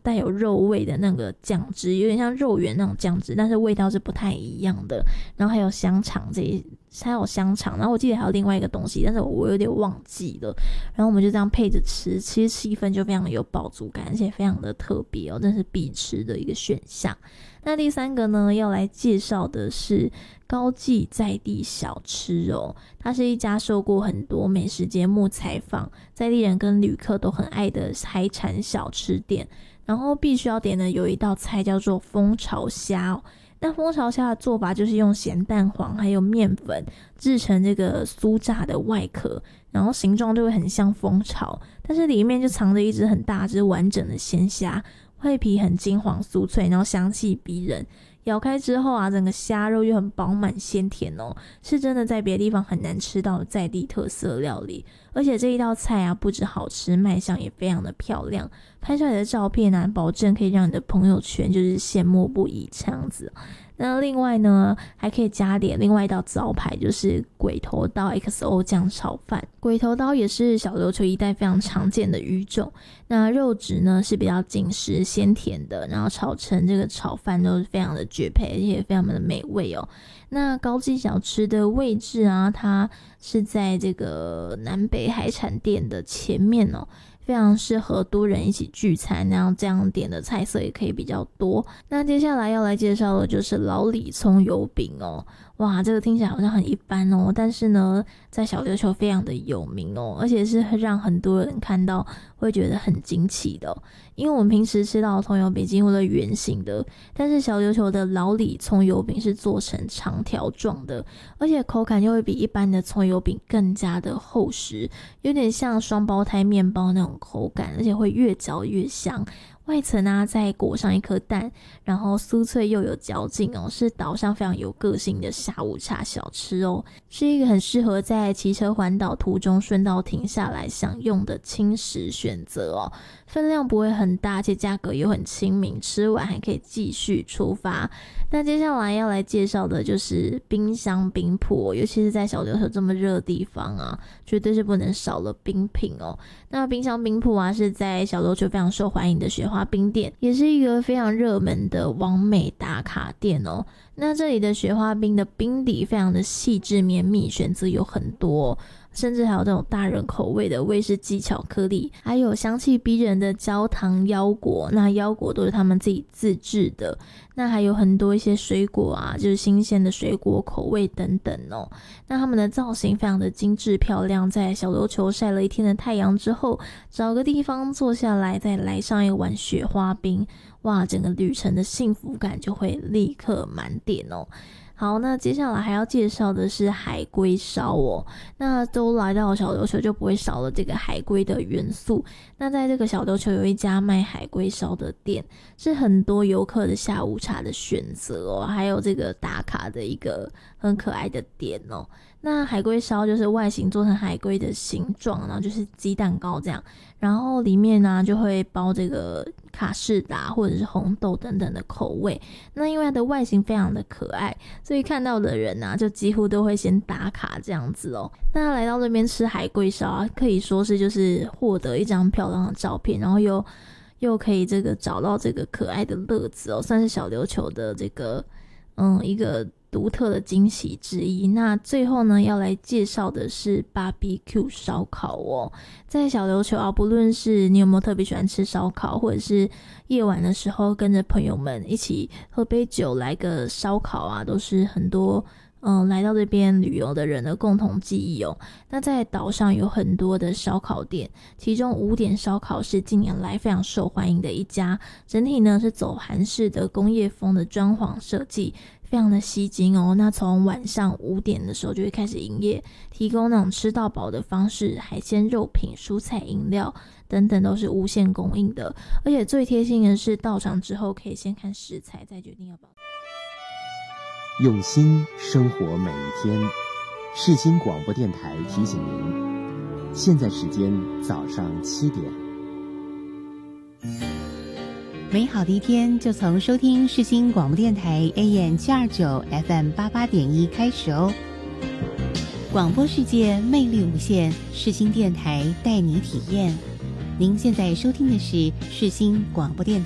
带有肉味的那个酱汁，有点像肉圆那种酱汁，但是味道是不太一样的。然后还有香肠还有香肠，然后我记得还有另外一个东西，但是我有点忘记了。然后我们就这样配着吃，其实气氛就非常的有饱足感，而且非常的特别哦，真是必吃的一个选项。那第三个呢，要来介绍的是高记在地小吃哦，它是一家受过很多美食节目采访，在地人跟旅客都很爱的海产小吃店。然后必须要点的有一道菜叫做蜂巢虾哦。那蜂巢虾的做法就是用咸蛋黄还有面粉制成这个酥炸的外壳，然后形状就会很像蜂巢，但是里面就藏着一只很大只完整的鲜虾，外皮很金黄酥脆，然后香气逼人。咬开之后啊，整个虾肉又很饱满鲜甜哦，是真的在别的地方很难吃到的在地特色料理。而且这一道菜啊，不止好吃，卖相也非常的漂亮，拍出来的照片啊，保证可以让你的朋友圈就是羡慕不已这样子。那另外呢，还可以加点另外一道招牌，就是鬼头刀 XO 酱炒饭。鬼头刀也是小琉球一带非常常见的鱼种，那肉质呢是比较紧实鲜甜的，然后炒成这个炒饭都是非常的绝配，而且非常的美味哦。那高记小吃的位置啊，它是在这个南北海产店的前面哦，非常适合多人一起聚餐，然后这样点的菜色也可以比较多。那接下来要来介绍的就是老李葱油饼哦。哇，这个听起来好像很一般哦，但是呢，在小琉球非常的有名哦，而且是让很多人看到会觉得很惊奇的哦。因为我们平时吃到的葱油饼几乎都是圆形的，但是小琉球的老李葱油饼是做成长条状的，而且口感又会比一般的葱油饼更加的厚实，有点像双胞胎面包那种口感，而且会越嚼越香。外层啊再裹上一颗蛋，然后酥脆又有嚼劲哦，是岛上非常有个性的下午茶小吃哦，是一个很适合在骑车环岛途中顺道停下来享用的轻食选择哦。分量不会很大，而且价格又很亲民，吃完还可以继续出发。那接下来要来介绍的就是冰箱冰铺哦，尤其是在小琉球这么热的地方啊，绝对是不能少了冰品哦。那冰箱冰铺啊，是在小琉球非常受欢迎的雪花冰店，也是一个非常热门的网美打卡店哦。那这里的雪花冰的冰底非常的细致绵密，选择有很多哦，甚至还有这种大人口味的威士忌巧克力，还有香气逼人的焦糖腰果，那腰果都是他们自己自制的。那还有很多一些水果啊，就是新鲜的水果口味等等哦。那他们的造型非常的精致漂亮，在小琉球晒了一天的太阳之后，找个地方坐下来，再来上一碗雪花冰，哇，整个旅程的幸福感就会立刻满点哦。好，那接下来还要介绍的是海龟烧哦。那都来到小琉球就不会少了这个海龟的元素。那在这个小琉球有一家卖海龟烧的店，是很多游客的下午茶的选择哦，还有这个打卡的一个很可爱的点哦。那海龟烧就是外形做成海龟的形状，然后就是鸡蛋糕这样，然后里面呢就会包这个卡士达或者是红豆等等的口味。那因为它的外形非常的可爱，所以看到的人啊就几乎都会先打卡这样子哦。那来到这边吃海龟烧啊，可以说是就是获得一张漂亮的照片，然后又可以这个找到这个可爱的乐子哦，算是小琉球的这个一个独特的惊喜之一。那最后呢，要来介绍的是 BBQ 烧烤哦。在小琉球啊，不论是你有没有特别喜欢吃烧烤，或者是夜晚的时候跟着朋友们一起喝杯酒来个烧烤啊，都是很多来到这边旅游的人的共同记忆哦。那在岛上有很多的烧烤店，其中5点烧烤是近年来非常受欢迎的一家，整体呢是走韩式的工业风的装潢设计，非常的吸睛哦。那从晚上5点的时候就会开始营业，提供那种吃到饱的方式，海鲜、肉品、蔬菜、饮料等等都是无限供应的。而且最贴心的是，到场之后可以先看食材，再决定要不要。 用心生活每一天，世新广播电台提醒您，现在时间早上7点。 美好的一天就从收听世新广播电台 AM729 FM88.1 开始哦。广播世界魅力无限，世新电台带你体验。您现在收听的是世新广播电台